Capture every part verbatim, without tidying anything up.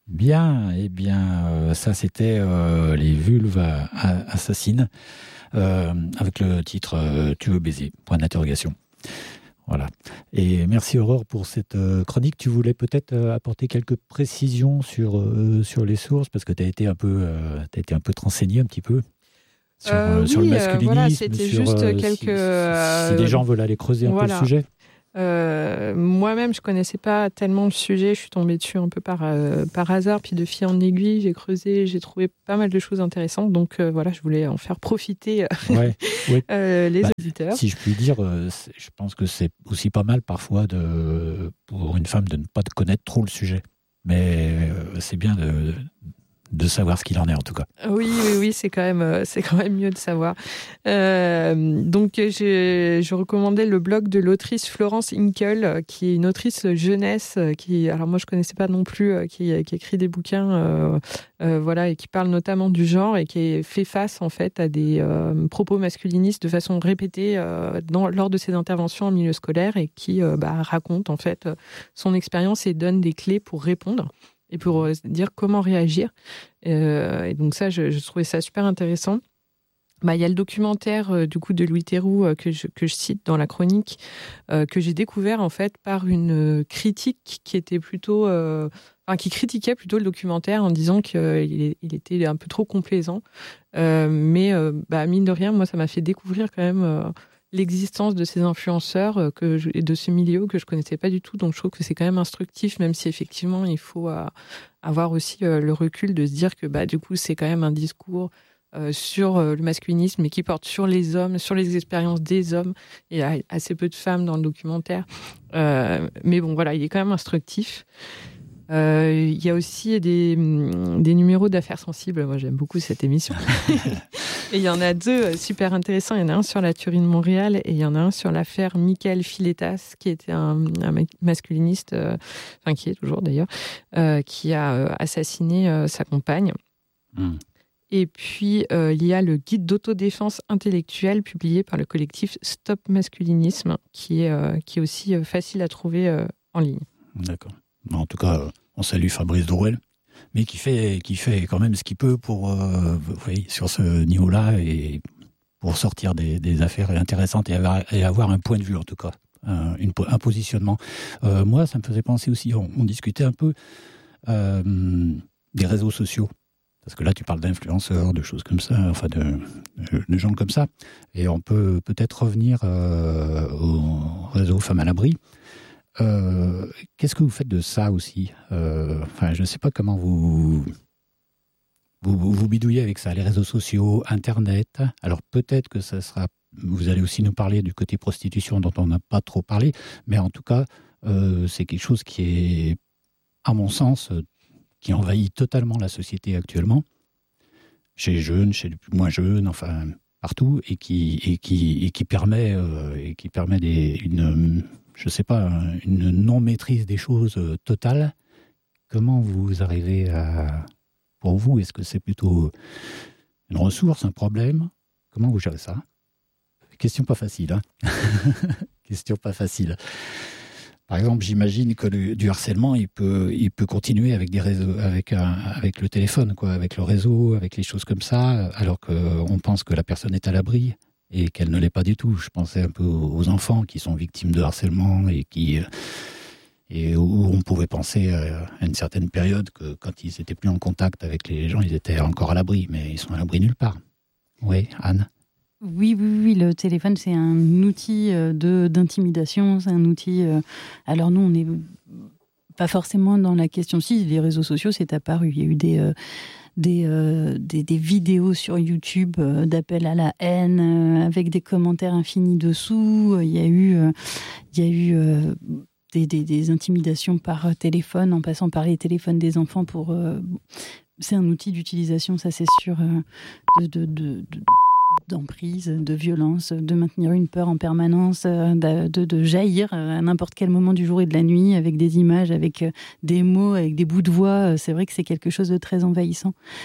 Bien, eh bien, euh, ça c'était euh, les vulves assassines, euh, avec le titre euh, Tu veux baiser, point d'interrogation. Voilà. Et merci Aurore pour cette euh, chronique. Tu voulais peut-être euh, apporter quelques précisions sur, euh, sur les sources, parce que tu as été un peu, euh, t'as été un peu te renseigner un petit peu sur, euh, euh, sur oui, le masculinisme, euh, voilà, c'était sur juste euh, quelques, si, si, euh, si des gens veulent aller creuser un voilà. peu le sujet. Euh, moi-même, je connaissais pas tellement le sujet. Je suis tombée dessus un peu par euh, par hasard, puis de fil en aiguille, j'ai creusé, j'ai trouvé pas mal de choses intéressantes. Donc euh, voilà, je voulais en faire profiter ouais, ouais. euh, les bah, auditeurs. Si je puis dire, euh, je pense que c'est aussi pas mal parfois de pour une femme de ne pas connaître trop le sujet. Mais euh, c'est bien de de savoir ce qu'il en est en tout cas. Oui, oui, oui, c'est quand même, c'est quand même mieux de savoir. Euh, donc, je, je recommandais le blog de l'autrice Florence Hinkel, qui est une autrice jeunesse, qui, alors moi je connaissais pas non plus, qui, qui écrit des bouquins, euh, euh, voilà, et qui parle notamment du genre et qui fait face en fait à des euh, propos masculinistes de façon répétée euh, dans, lors de ses interventions en milieu scolaire et qui euh, bah, raconte en fait son expérience et donne des clés pour répondre et pour dire comment réagir. Euh, et donc ça, je, je trouvais ça super intéressant. Bah, il y a le documentaire euh, du coup de Louis Theroux euh, que, je, que je cite dans la chronique, euh, que j'ai découvert en fait par une critique qui était plutôt, euh, enfin qui critiquait plutôt le documentaire en disant qu'il euh, il était un peu trop complaisant. Euh, mais euh, bah, mine de rien, moi ça m'a fait découvrir quand même euh, l'existence de ces influenceurs que je, et de ce milieu que je connaissais pas du tout. Donc je trouve que c'est quand même instructif, même si effectivement il faut euh, avoir aussi euh, le recul de se dire que bah du coup c'est quand même un discours euh, sur euh, le masculinisme et qui porte sur les hommes, sur les expériences des hommes. Il y a assez peu de femmes dans le documentaire, euh, mais bon voilà, il est quand même instructif. Euh, il y a aussi des, des numéros d'affaires sensibles. Moi, j'aime beaucoup cette émission. Et il y en a deux super intéressants. Il y en a un sur la tuerie de Montréal et il y en a un sur l'affaire Michael Filetas, qui était un, un masculiniste, euh, enfin qui est toujours d'ailleurs, euh, qui a euh, assassiné euh, sa compagne. Mmh. Et puis, euh, il y a le guide d'autodéfense intellectuelle publié par le collectif Stop Masculinisme, qui est, euh, qui est aussi euh, facile à trouver euh, en ligne. D'accord. En tout cas, on salue Fabrice Drouel, mais qui fait, qui fait quand même ce qu'il peut pour, euh, oui, sur ce niveau-là et pour sortir des, des affaires intéressantes et avoir, et avoir un point de vue en tout cas, un, une, un positionnement. Euh, moi, ça me faisait penser aussi, on, on discutait un peu euh, des réseaux sociaux. Parce que là, tu parles d'influenceurs, de choses comme ça, enfin de, de gens comme ça. Et on peut peut-être revenir euh, au réseau Femmes à l'abri. Euh, qu'est-ce que vous faites de ça aussi ? euh, Enfin, je ne sais pas comment vous, vous vous bidouillez avec ça, les réseaux sociaux, Internet. Alors peut-être que ça sera. Vous allez aussi nous parler du côté prostitution dont on n'a pas trop parlé, mais en tout cas, euh, c'est quelque chose qui est, à mon sens, qui envahit totalement la société actuellement, chez les jeunes, chez les plus moins jeunes, enfin partout, et qui et qui et qui permet euh, et qui permet des, une je sais pas, une non-maîtrise des choses euh, totale. Comment vous arrivez à... Pour vous, est-ce que c'est plutôt une ressource, un problème ? Comment vous gérez ça ? Question pas facile, hein. Question pas facile. Par exemple, j'imagine que le, du harcèlement, il peut, il peut continuer avec des réseaux, avec un, avec le téléphone, quoi, avec le réseau, avec les choses comme ça, alors qu'on pense que la personne est à l'abri. Et qu'elle ne l'est pas du tout. Je pensais un peu aux enfants qui sont victimes de harcèlement et qui et où on pouvait penser à une certaine période que quand ils étaient plus en contact avec les gens, ils étaient encore à l'abri, mais ils sont à l'abri nulle part. Oui, Anne ? Oui, oui, oui, le téléphone, c'est un outil de, d'intimidation, c'est un outil... Euh, alors nous, on n'est pas forcément dans la question... Si, les réseaux sociaux, c'est apparu. Il y a eu des... Euh, Des, euh, des, des vidéos sur YouTube euh, d'appel à la haine euh, avec des commentaires infinis dessous. Il y a eu, euh, il y a eu euh, des, des, des intimidations par téléphone en passant par les téléphones des enfants. Pour, euh, c'est un outil d'utilisation, ça c'est sûr, euh, de, de, de, de, d'emprise, de violence, de maintenir une peur en permanence, de, de, de jaillir à n'importe quel moment du jour et de la nuit avec des images, avec des mots, avec des bouts de voix. C'est vrai que c'est quelque chose de très envahissant.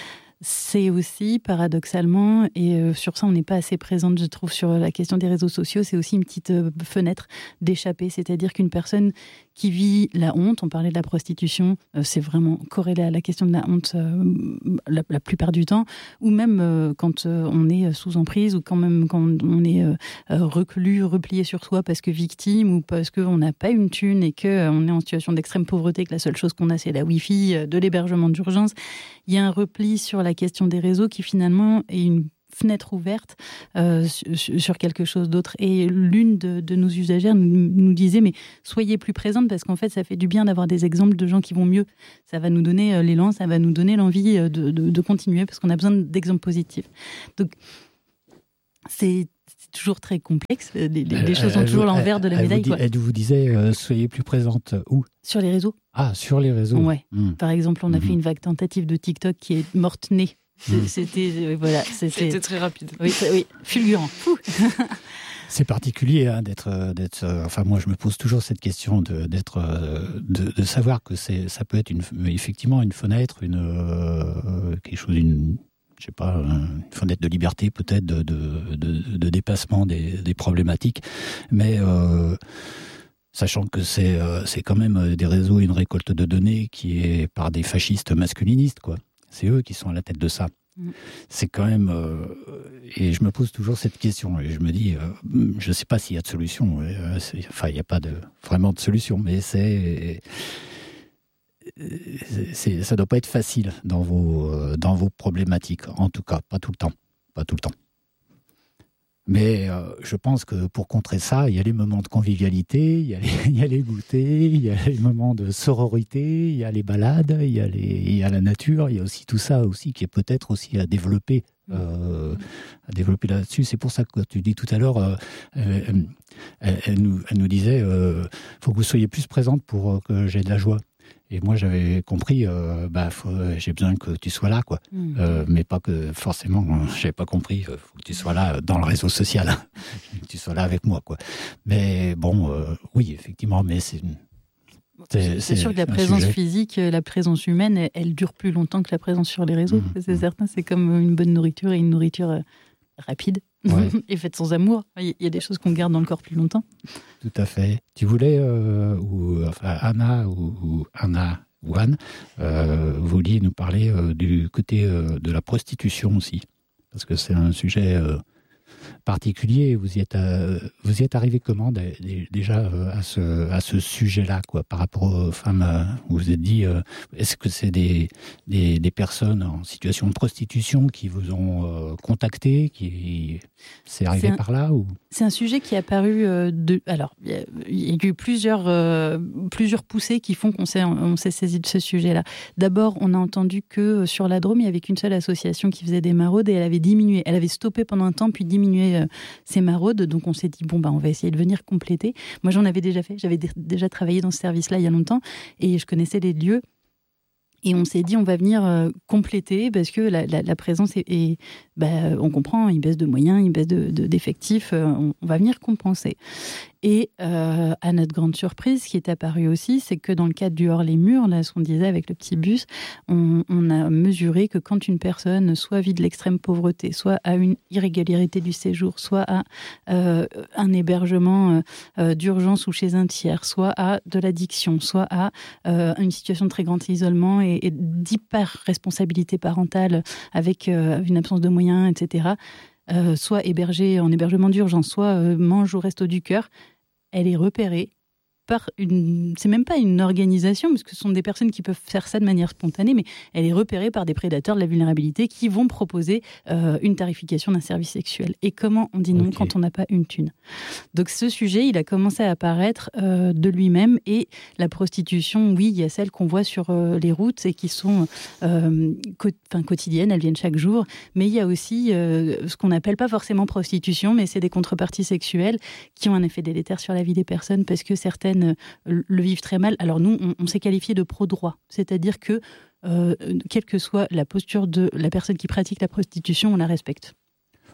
c'est aussi, paradoxalement, et euh, sur ça on n'est pas assez présente, je trouve, sur la question des réseaux sociaux, c'est aussi une petite euh, fenêtre d'échappée, c'est-à-dire qu'une personne qui vit la honte, on parlait de la prostitution, euh, c'est vraiment corrélé à la question de la honte euh, la, la plupart du temps, ou même euh, quand euh, on est sous emprise, ou quand même quand on est euh, reclus, replié sur soi parce que victime, ou parce qu'on n'a pas une thune et qu'on euh, est en situation d'extrême pauvreté, que la seule chose qu'on a c'est la Wi-Fi, euh, de l'hébergement d'urgence. Il y a un repli sur la question des réseaux qui finalement est une fenêtre ouverte euh, sur quelque chose d'autre. Et l'une de, de nos usagères nous, nous disait, mais soyez plus présente parce qu'en fait, ça fait du bien d'avoir des exemples de gens qui vont mieux. Ça va nous donner l'élan, ça va nous donner l'envie de, de, de continuer parce qu'on a besoin d'exemples positifs. Donc, c'est toujours très complexe. Les, les euh, choses ont toujours l'envers de la médaille. Vous, elle vous disait, euh, soyez plus présente où ? Sur les réseaux. Ah, sur les réseaux. Ouais. Mmh. Par exemple, on a mmh. fait une vague tentative de TikTok qui est morte-née. C'était euh, voilà, c'était très rapide. Oui, oui, fulgurant. C'est particulier hein, d'être, d'être. Euh, enfin, moi, je me pose toujours cette question de, d'être, euh, de, de savoir que c'est, ça peut être une, effectivement une fenêtre, une euh, quelque chose, une, je sais pas, une fenêtre de liberté peut-être, de, de, de, de dépassement des, des problématiques, mais. Euh, Sachant que c'est, euh, c'est quand même des réseaux, une récolte de données qui est par des fascistes masculinistes, quoi. C'est eux qui sont à la tête de ça. Mmh. C'est quand même... Euh, et je me pose toujours cette question. Et je me dis, euh, je ne sais pas s'il y a de solution. Euh, enfin, il n'y a pas de, vraiment de solution. Mais c'est, c'est, ça ne doit pas être facile dans vos, dans vos problématiques. En tout cas, pas tout le temps. Pas tout le temps. Mais euh, je pense que pour contrer ça, il y a les moments de convivialité, il y a les, il y a les goûters, il y a les moments de sororité, il y a les balades, il y a, les, il y a la nature, il y a aussi tout ça aussi qui est peut-être aussi à développer, euh, à développer là-dessus. C'est pour ça que tu dis tout à l'heure, euh, elle, elle, elle, nous, elle nous disait, euh, faut que vous soyez plus présente pour que j'ai de la joie. Et moi, j'avais compris, euh, bah, faut, j'ai besoin que tu sois là, quoi. Mmh. Euh, mais pas que forcément, j'avais pas compris, il faut que tu sois là dans le réseau social, que tu sois là avec moi, quoi. Mais bon, euh, oui, effectivement, mais c'est. C'est, c'est, c'est sûr que la présence sujet. physique, la présence humaine, elle, elle dure plus longtemps que la présence sur les réseaux. Mmh. C'est certain, c'est comme une bonne nourriture et une nourriture rapide. Ouais. Et faite sans amour. Il y a des choses qu'on garde dans le corps plus longtemps. Tout à fait. Tu voulais, euh, ou enfin Anna ou, ou Anna ou Anne, euh, vous vouliez nous parler euh, du côté euh, de la prostitution aussi, parce que c'est un sujet euh, particulier. Vous y êtes, euh, vous y êtes arrivé comment déjà euh, à ce à ce sujet-là, quoi, par rapport aux femmes euh, vous vous êtes dit, euh, est-ce que c'est des, des des personnes en situation de prostitution qui vous ont euh, contacté, qui c'est arrivé c'est un, par là ou c'est un sujet qui est apparu euh, de alors il y, y a eu plusieurs euh, plusieurs poussées qui font qu'on s'est on s'est saisi de ce sujet-là. D'abord, on a entendu que sur la Drôme, il y avait qu'une seule association qui faisait des maraudes et elle avait diminué, elle avait stoppé pendant un temps puis diminué euh, ses maraudes, donc on s'est dit bon bah on va essayer de venir compléter. Moi j'en avais déjà fait, j'avais d- déjà travaillé dans ce service-là il y a longtemps et je connaissais les lieux. Et on s'est dit, on va venir euh, compléter parce que la, la, la présence est, est bah, on comprend, il baisse de moyens, il baisse de, de, d'effectifs, euh, on, on va venir compenser. Et euh, à notre grande surprise, ce qui est apparu aussi, c'est que dans le cadre du hors les murs, là, ce qu'on disait avec le petit bus, on, on a mesuré que quand une personne soit vit de l'extrême pauvreté, soit a une irrégularité du séjour, soit a euh, un hébergement euh, d'urgence ou chez un tiers, soit a de l'addiction, soit a euh, une situation de très grand isolement et, et d'hyper-responsabilité parentale avec euh, une absence de moyens, et cetera, euh, soit hébergée en hébergement d'urgence, soit euh, mange au resto du cœur, elle est repérée par une... C'est même pas une organisation, parce que ce sont des personnes qui peuvent faire ça de manière spontanée, mais elle est repérée par des prédateurs de la vulnérabilité qui vont proposer euh, une tarification d'un service sexuel. Et comment on dit non okay. quand on n'a pas une thune ? Donc ce sujet, il a commencé à apparaître euh, de lui-même, et la prostitution, oui, il y a celles qu'on voit sur euh, les routes et qui sont euh, co- quotidiennes, elles viennent chaque jour, mais il y a aussi euh, ce qu'on n'appelle pas forcément prostitution, mais c'est des contreparties sexuelles qui ont un effet délétère sur la vie des personnes, parce que certaines le vivent très mal. Alors nous, on, on s'est qualifié de pro-droit, c'est-à-dire que euh, quelle que soit la posture de la personne qui pratique la prostitution, on la respecte.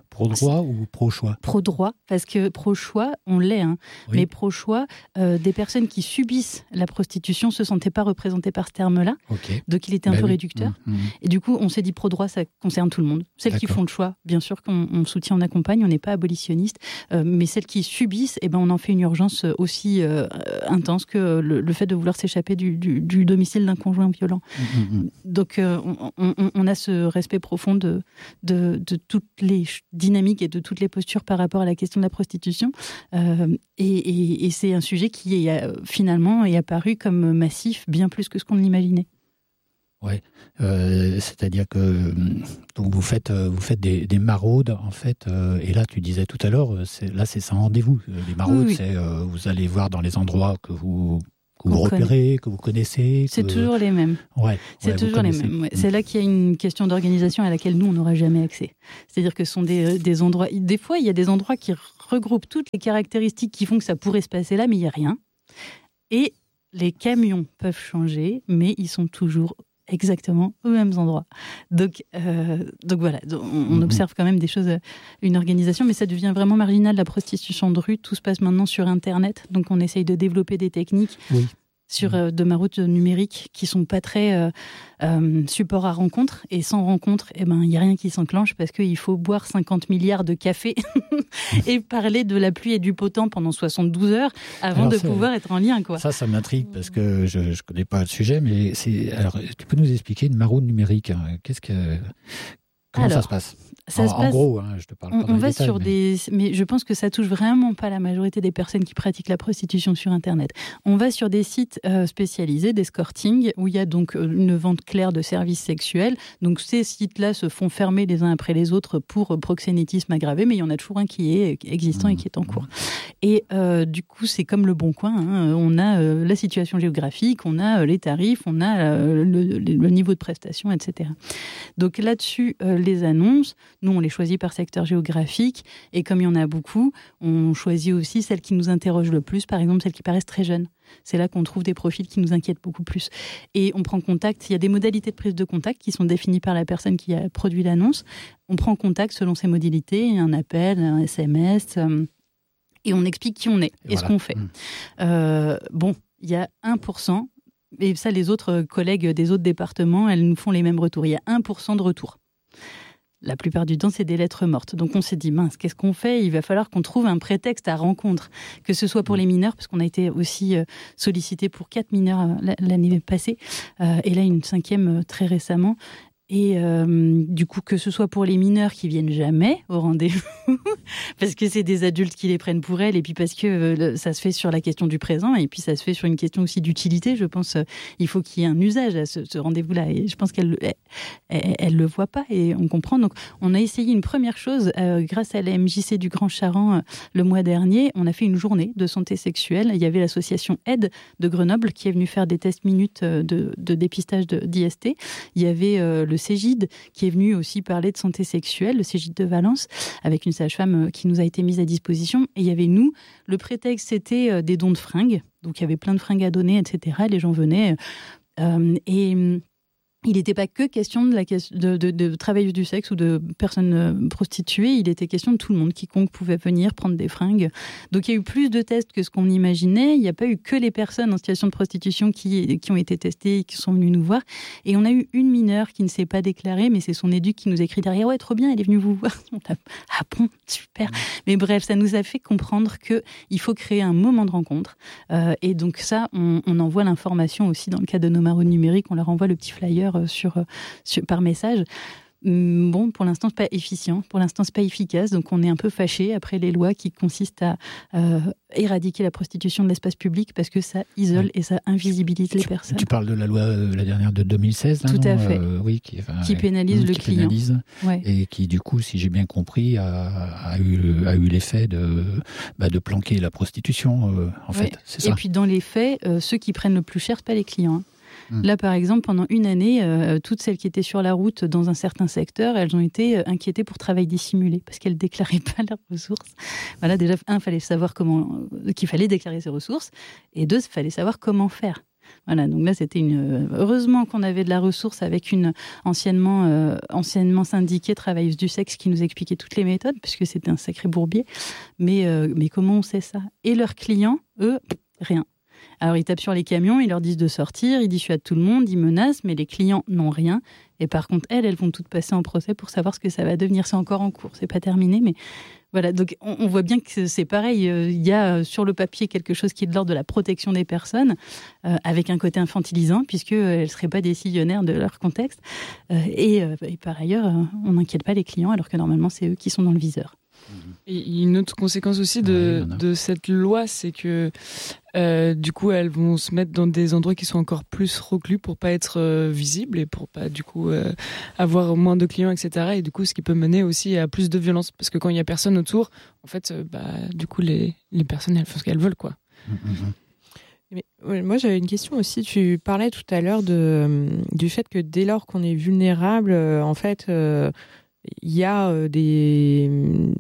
Pro-droit ou pro-choix ? Pro-droit, parce que pro-choix, on l'est, hein. Oui. Mais pro-choix, euh, des personnes qui subissent la prostitution ne se sentaient pas représentées par ce terme-là, okay. Donc il était un bah peu oui. réducteur. Mmh, mmh. Et du coup, on s'est dit pro-droit, ça concerne tout le monde. Celles D'accord. qui font le choix, bien sûr qu'on on soutient, on accompagne, on n'est pas abolitionniste, euh, mais celles qui subissent, eh ben, on en fait une urgence aussi euh, intense que le, le fait de vouloir s'échapper du, du, du domicile d'un conjoint violent. Mmh. Donc euh, on, on, on a ce respect profond de, de, de toutes les dynamiques et de toutes les postures par rapport à la question de la prostitution. Euh, et, et, et c'est un sujet qui est, finalement est apparu comme massif, bien plus que ce qu'on l'imaginait. Oui, euh, c'est-à-dire que donc vous faites vous faites des, des maraudes en fait, euh, et là tu disais tout à l'heure, c'est, là c'est sans rendez-vous. Les maraudes, oui, oui. c'est euh, vous allez voir dans les endroits que vous que vous repérez, que vous connaissez. C'est que... toujours les mêmes. Ouais, c'est ouais, toujours les mêmes. Ouais. Mmh. C'est là qu'il y a une question d'organisation à laquelle nous on n'aura jamais accès. C'est-à-dire que ce sont des, des endroits. Des fois, il y a des endroits qui regroupent toutes les caractéristiques qui font que ça pourrait se passer là, mais il y a rien. Et les camions peuvent changer, mais ils sont toujours exactement aux mêmes endroits. Donc, euh, donc voilà, on, on observe quand même des choses, une organisation, mais ça devient vraiment marginal, la prostitution de rue. Tout se passe maintenant sur Internet, donc on essaye de développer des techniques oui. sur euh, de maraudes numériques qui sont pas très euh, euh, support à rencontre. Et sans rencontre, eh ben, il n'y a rien qui s'enclenche parce qu'il faut boire cinquante milliards de café et parler de la pluie et du beau temps pendant soixante-douze heures avant alors, de pouvoir être en lien. Quoi. Ça, ça m'intrigue parce que je ne connais pas le sujet, mais c'est... Alors, tu peux nous expliquer une maraude numérique, hein. Qu'est-ce que... Comment alors, ça se passe ça en, se en passe, gros, hein, je te parle on, pas dans on les va détails, sur mais... des, mais je pense que ça touche vraiment pas la majorité des personnes qui pratiquent la prostitution sur Internet. On va sur des sites euh, spécialisés, des escorting, où il y a donc une vente claire de services sexuels. Donc ces sites-là se font fermer les uns après les autres pour proxénétisme aggravé, mais il y en a toujours un qui est existant mmh. et qui est en cours. Et euh, du coup, c'est comme le Bon Coin. Hein. On a euh, la situation géographique, on a euh, les tarifs, on a euh, le, le niveau de prestation, et cetera. Donc là-dessus, euh, les annonces, nous, on les choisit par secteur géographique. Et comme il y en a beaucoup, on choisit aussi celles qui nous interrogent le plus, par exemple celles qui paraissent très jeunes. C'est là qu'on trouve des profils qui nous inquiètent beaucoup plus. Et on prend contact. Il y a des modalités de prise de contact qui sont définies par la personne qui a produit l'annonce. On prend contact selon ses modalités, un appel, un S M S, euh, et on explique qui on est et, et voilà. ce qu'on fait. Mmh. Euh, bon, il y a un pour cent, et ça, les autres collègues des autres départements, elles nous font les mêmes retours. Il y a un pour cent de retours. La plupart du temps, c'est des lettres mortes. Donc, on s'est dit, mince, qu'est-ce qu'on fait ? Il va falloir qu'on trouve un prétexte à rencontre, que ce soit pour les mineurs, parce qu'on a été aussi sollicité pour quatre mineurs l'année passée, et là, une cinquième très récemment. Et euh, du coup, que ce soit pour les mineurs qui viennent jamais au rendez-vous, parce que c'est des adultes qui les prennent pour elles, et puis parce que euh, ça se fait sur la question du présent, et puis ça se fait sur une question aussi d'utilité. Je pense euh, il faut qu'il y ait un usage à ce, ce rendez-vous-là, et je pense qu'elle elle, elle, elle le voit pas, et on comprend. Donc, on a essayé une première chose euh, grâce à la M J C du Grand Charent euh, le mois dernier. On a fait une journée de santé sexuelle. Il y avait l'association Aide de Grenoble qui est venue faire des tests minutes de, de dépistage de, d'I S T. Il y avait euh, le Cégide qui est venu aussi parler de santé sexuelle, le Cégide de Valence, avec une sage-femme qui nous a été mise à disposition. Et il y avait nous, le prétexte c'était des dons de fringues, donc il y avait plein de fringues à donner, et cetera. Les gens venaient euh, et il n'était pas que question de, la, de, de, de travailleuses du sexe ou de personnes prostituées, il était question de tout le monde, quiconque pouvait venir prendre des fringues. Donc il y a eu plus de tests que ce qu'on imaginait, il n'y a pas eu que les personnes en situation de prostitution qui, qui ont été testées et qui sont venues nous voir. Et on a eu une mineure qui ne s'est pas déclarée, mais c'est son éduc qui nous a écrit derrière « Ouais, trop bien, elle est venue vous voir ». Ah bon, super. Mais bref, ça nous a fait comprendre qu'il faut créer un moment de rencontre. Euh, et donc ça, on, on envoie l'information aussi dans le cadre de nos maraudes numériques, on leur envoie le petit flyer Sur, sur, par message. Bon, pour l'instant, c'est pas efficient. Pour l'instant, c'est pas efficace. Donc, on est un peu fâché après les lois qui consistent à euh, éradiquer la prostitution de l'espace public parce que ça isole ouais. et ça invisibilise les tu, personnes. Tu parles de la loi, euh, la dernière de deux mille seize, là, Tout non à fait. Euh, oui, qui, enfin, qui pénalise oui, le qui client. Pénalise, ouais. Et qui, du coup, si j'ai bien compris, a, a eu, a eu l'effet de, bah, de planquer la prostitution, euh, en ouais. fait. C'est ça. Et puis, dans les faits, euh, ceux qui prennent le plus cher, c'est pas les clients. Hein. Là, par exemple, pendant une année, euh, toutes celles qui étaient sur la route dans un certain secteur, elles ont été euh, inquiétées pour travail dissimulé parce qu'elles ne déclaraient pas leurs ressources. Voilà, déjà, un, il fallait savoir comment, euh, qu'il fallait déclarer ses ressources, et deux, il fallait savoir comment faire. Voilà, donc là, c'était une. Heureusement qu'on avait de la ressource avec une anciennement, euh, anciennement syndiquée travailleuse du sexe qui nous expliquait toutes les méthodes, puisque c'était un sacré bourbier. Mais, euh, mais comment on sait ça ? Et leurs clients, eux, rien. Alors, ils tapent sur les camions, ils leur disent de sortir, ils dissuadent tout le monde, ils menacent, mais les clients n'ont rien. Et par contre, elles, elles vont toutes passer en procès pour savoir ce que ça va devenir. C'est encore en cours, c'est pas terminé, mais voilà. Donc, on, on voit bien que c'est pareil. Il y a sur le papier quelque chose qui est de l'ordre de la protection des personnes, euh, avec un côté infantilisant, puisqu'elles ne seraient pas décisionnaires de leur contexte. Euh, et, euh, et par ailleurs, euh, on n'inquiète pas les clients, alors que normalement, c'est eux qui sont dans le viseur. Et une autre conséquence aussi de, ouais, de cette loi, c'est que euh, du coup, elles vont se mettre dans des endroits qui sont encore plus reclus pour pas être euh, visibles et pour pas du coup euh, avoir moins de clients, et cetera. Et du coup, ce qui peut mener aussi à plus de violence, parce que quand il y a personne autour, en fait, euh, bah du coup, les les personnes elles font ce qu'elles veulent, quoi. Mm-hmm. Mais, ouais, moi, j'avais une question aussi. Tu parlais tout à l'heure de du fait que dès lors qu'on est vulnérable, euh, en fait. Euh, il y a euh, des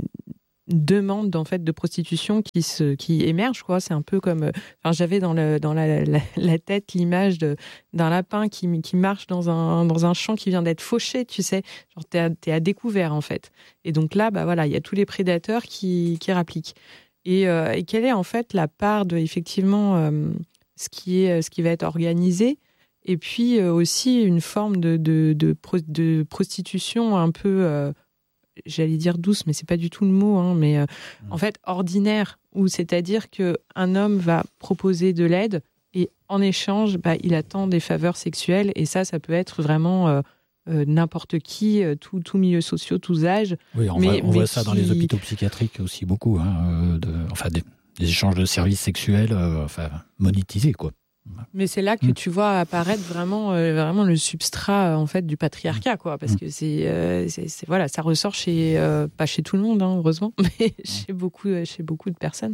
demandes en fait de prostitution qui se qui émergent, quoi. C'est un peu comme euh, enfin j'avais dans le dans la, la, la tête l'image de d'un lapin qui qui marche dans un dans un champ qui vient d'être fauché, tu sais, genre t'es à, t'es à découvert en fait. Et donc là bah voilà, il y a tous les prédateurs qui qui rappliquent. Et, euh, et quelle est en fait la part de effectivement euh, ce qui est ce qui va être organisé. Et puis euh, aussi une forme de, de, de, pro, de prostitution un peu, euh, j'allais dire douce, mais c'est pas du tout le mot, hein, mais euh, mmh. en fait ordinaire, où c'est-à-dire qu'un homme va proposer de l'aide et en échange, bah, il attend des faveurs sexuelles. Et ça, ça peut être vraiment euh, euh, n'importe qui, euh, tout, tout milieu social, tous âges. Oui, on, mais, voit, on mais voit qui... ça dans les hôpitaux psychiatriques aussi beaucoup, hein, de, enfin des, des échanges de services sexuels, euh, enfin monétisés, quoi. Mais c'est là que mmh. tu vois apparaître vraiment, euh, vraiment le substrat en fait du patriarcat, quoi, parce mmh. que c'est, euh, c'est, c'est voilà, ça ressort chez euh, pas chez tout le monde, hein, heureusement, mais chez beaucoup, chez beaucoup de personnes.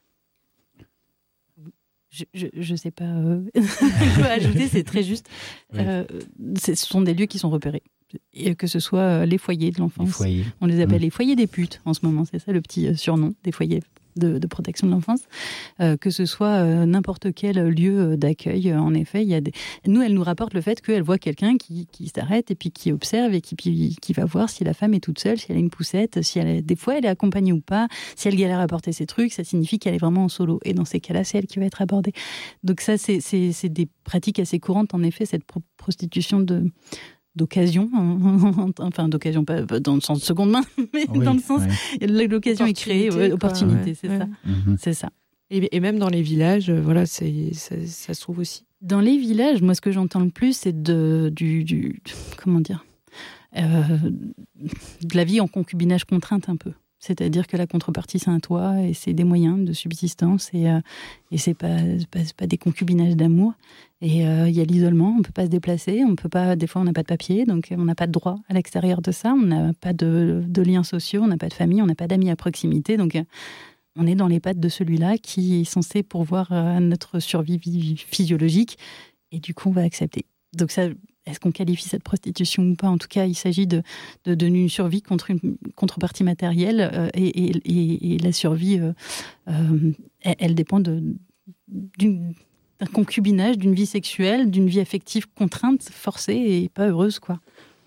Je, je, je sais pas. Euh... je peux ajouter, c'est très juste. Oui. Euh, ce sont des lieux qui sont repérés. Et que ce soit les foyers de l'enfance. Les foyers. On les appelle mmh. les foyers des putes en ce moment, c'est ça le petit surnom des foyers de, de protection de l'enfance. Euh, que ce soit euh, n'importe quel lieu d'accueil, en effet, il y a des. Nous, elle nous rapporte le fait qu'elle voit quelqu'un qui, qui s'arrête et puis qui observe et qui, qui, qui va voir si la femme est toute seule, si elle a une poussette, si elle est... des fois elle est accompagnée ou pas. Si elle galère à porter ses trucs, ça signifie qu'elle est vraiment en solo. Et dans ces cas-là, c'est elle qui va être abordée. Donc ça, c'est, c'est, c'est des pratiques assez courantes, en effet, cette pro- prostitution de. d'occasion, enfin d'occasion pas dans le sens de seconde main, mais oui, dans le sens ouais. l'occasion est créée, ouais, opportunité, ouais, c'est ouais. ça, mm-hmm. c'est ça. Et, et même dans les villages, voilà, c'est, ça, ça se trouve aussi. Dans les villages, moi, ce que j'entends le plus, c'est de du, du comment dire, euh, de la vie en concubinage contrainte un peu. C'est-à-dire que la contrepartie, c'est un toit et c'est des moyens de subsistance et, euh, et c'est pas, c'est pas, c'est pas des concubinages d'amour. Et il euh, y a l'isolement, on peut pas se déplacer, on peut pas, des fois on n'a pas de papier, donc on n'a pas de droit à l'extérieur de ça, on n'a pas de, de liens sociaux, on n'a pas de famille, on n'a pas d'amis à proximité, donc euh, on est dans les pattes de celui-là qui est censé pourvoir à notre survie physiologique et du coup on va accepter. Donc ça, est-ce qu'on qualifie cette prostitution ou pas ? En tout cas, il s'agit de, de, de une survie contre une contrepartie matérielle euh, et, et, et la survie, euh, euh, elle, elle dépend de, d'une, d'un concubinage, d'une vie sexuelle, d'une vie affective contrainte, forcée et pas heureuse, quoi.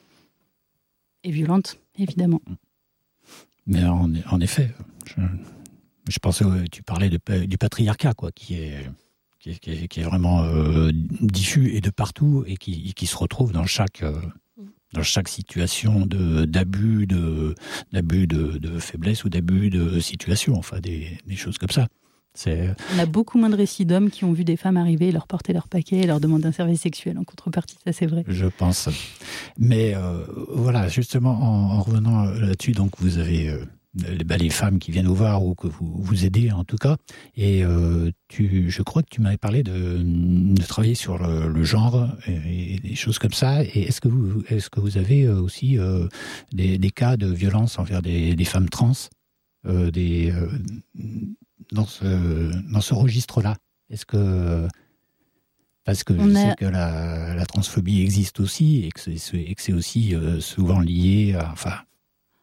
Et violente, évidemment. Mais en, en effet, je, je pensais, tu parlais de, du patriarcat, quoi, qui est... Qui est, qui est vraiment euh, diffus et de partout et qui, qui se retrouve dans chaque, euh, dans chaque situation de, d'abus, de, d'abus de, de faiblesse ou d'abus de situation, enfin des, des choses comme ça. C'est... On a beaucoup moins de récits d'hommes qui ont vu des femmes arriver, leur porter leur paquet, leur demander un service sexuel en contrepartie, ça c'est vrai. Je pense. Mais euh, voilà, justement, en, en revenant là-dessus, donc vous avez... Euh, Bah, les femmes qui viennent vous voir ou que vous, vous aidez en tout cas. Et euh, tu, je crois que tu m'avais parlé de, de travailler sur le, le genre et, et des choses comme ça. Et est-ce que vous, est-ce que vous avez aussi euh, des, des cas de violence envers des, des femmes trans euh, des, euh, dans ce, dans ce registre-là ? Est-ce que parce que On je a... sais que la, la transphobie existe aussi et que c'est, et que c'est aussi euh, souvent lié à... Enfin,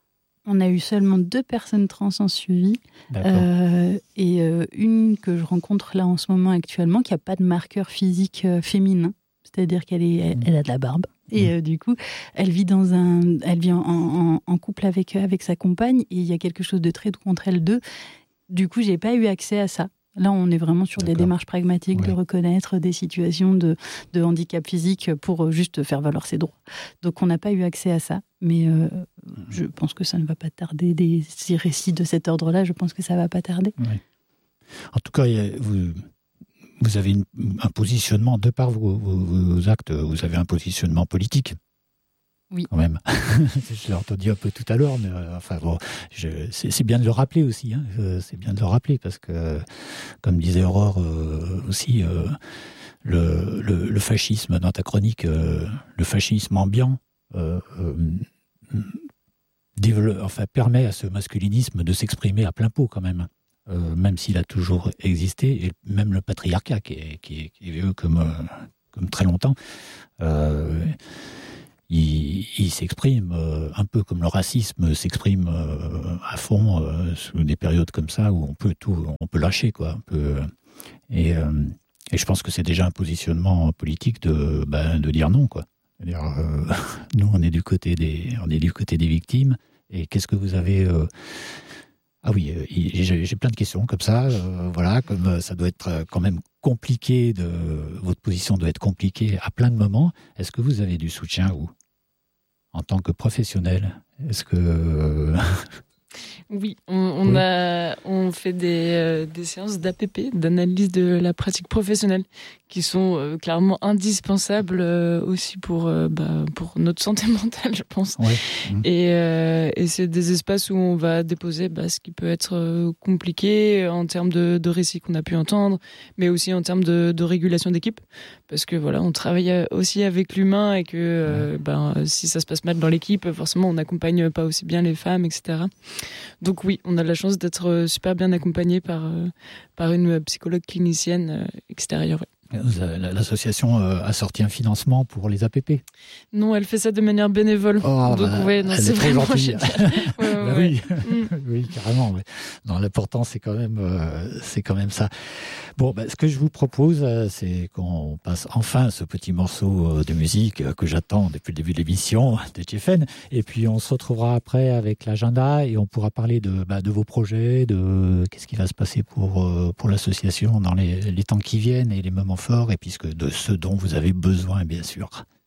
On a eu seulement deux personnes trans en suivi euh, et euh, une que je rencontre là en ce moment actuellement qui n'a pas de marqueur physique euh, féminin, c'est-à-dire qu'elle est, elle, elle a de la barbe. Et euh, du coup, elle vit dans un, elle vit en, en, en couple avec avec sa compagne et il y a quelque chose de très contre elles deux. Du coup, j'ai pas eu accès à ça. Là, on est vraiment sur D'accord. des démarches pragmatiques ouais. de reconnaître des situations de, de handicap physique pour juste faire valoir ses droits. Donc, on n'a pas eu accès à ça. Mais euh, je pense que ça ne va pas tarder. Des ces récits de cet ordre-là, je pense que ça ne va pas tarder. Ouais. En tout cas, vous, vous avez une, un positionnement, de par vos, vos, vos actes, vous avez un positionnement politique. Oui. Quand même. Je l'ai entendu un peu tout à l'heure, mais euh, enfin bon, je, c'est, c'est bien de le rappeler aussi. Hein, euh, c'est bien de le rappeler parce que, comme disait Aurore euh, aussi, euh, le, le, le fascisme dans ta chronique, euh, le fascisme ambiant, euh, euh, développe, enfin permet à ce masculinisme de s'exprimer à plein pot quand même. Euh, même s'il a toujours existé, et même le patriarcat qui est, qui est, qui est vieux comme, euh, comme très longtemps. Euh, Il, il s'exprime euh, un peu comme le racisme s'exprime euh, à fond euh, sous des périodes comme ça où on peut tout, on peut lâcher quoi. On peut, et, euh, et je pense que c'est déjà un positionnement politique de, ben, de dire non quoi. C'est-à-dire, euh, nous on est du côté des, on est du côté des victimes. Et qu'est-ce que vous avez euh, Ah oui, euh, j'ai, j'ai plein de questions comme ça. Euh, voilà, comme ça doit être quand même compliqué. De, votre position doit être compliquée à plein de moments. Est-ce que vous avez du soutien vous en tant que professionnel? Est-ce que oui, on, on oui. a on fait des euh, des séances d'A P P, d'analyse de la pratique professionnelle, qui sont euh, clairement indispensables euh, aussi pour euh, bah, pour notre santé mentale, je pense. Ouais. Mmh. Et euh, et c'est des espaces où on va déposer bah, ce qui peut être euh, compliqué en termes de de récits qu'on a pu entendre, mais aussi en termes de de régulation d'équipe, parce que voilà, on travaille aussi avec l'humain et que euh, ouais. bah, si ça se passe mal dans l'équipe, forcément on n'accompagne pas aussi bien les femmes, et cetera. Donc oui, on a la chance d'être super bien accompagné par, euh, par une psychologue clinicienne euh, extérieure. Ouais. L'association a sorti un financement pour les A P P? Non, elle fait ça de manière bénévole. Oh, Donc, bah, ouais, non, elle c'est est très vraiment gentille. ouais, bah ouais. Oui, mm. oui, carrément. Ouais. Non, l'important, c'est quand même, euh, c'est quand même ça. Bon, bah, ce que je vous propose, euh, c'est qu'on passe enfin ce petit morceau de musique euh, que j'attends depuis le début de l'émission de Tchéfen. Et puis, on se retrouvera après avec l'agenda et on pourra parler de, bah, de vos projets, de qu'est-ce qui va se passer pour, euh, pour l'association dans les, les temps qui viennent et les moments forts, et puisque de ce dont vous avez besoin, bien sûr.